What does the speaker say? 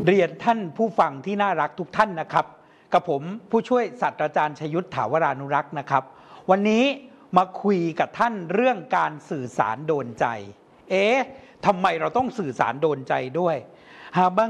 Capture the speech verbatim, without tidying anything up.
เรียนท่านผู้ฟังที่น่ารักทุกท่านนะครับกับผมผู้ช่วยศาสตราจารย์ชยุทธถาวรานุรักษ์นะครับวันนี้มาคุยกับท่านเรื่องการสื่อสารโดนใจเอ๊ะทำไมเราต้องสื่อสารโดนใจด้วยหากบาง